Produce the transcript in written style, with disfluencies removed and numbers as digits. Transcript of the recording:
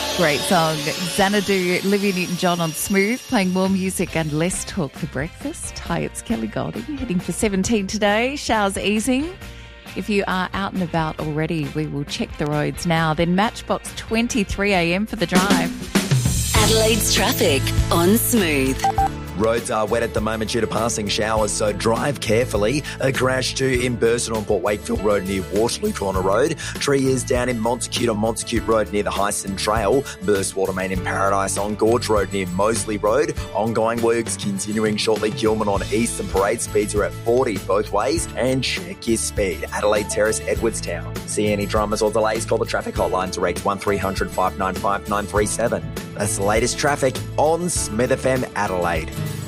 Great song. Xanadu, Olivia Newton-John on Smooth, playing more music and less talk for breakfast. Hi, it's Kelly Golding, heading for 17 today. Showers easing. If you are out and about already, we will check the roads now. Then Matchbox 23 a.m. for the drive. Adelaide's traffic on Smooth. Roads are wet at the moment due to passing showers, so drive carefully. A crash too in Burson on Port Wakefield Road near Waterloo Corner Road. Tree is down in Montacute on Montacute Road near the Hyson Trail. Burst water main in Paradise on Gorge Road near Moseley Road. Ongoing works continuing shortly. Gilman on Eastern Parade. Speeds are at 40 both ways. And check your speed. Adelaide Terrace, Edwardstown. See any dramas or delays? Call the traffic hotline direct 1300 595 937. That's the latest traffic on Smith FM Adelaide.